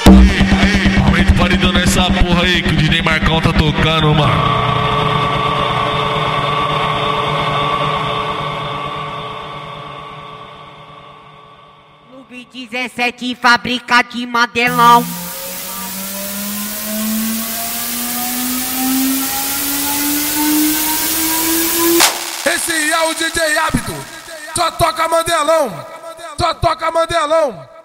Aumenta o paredão nessa porra aí que o DJ Marcão tá tocando, mano. No B17 fábrica de Mandelão. Esse é o DJ Hábito, só toca Mandelão, só toca Mandelão.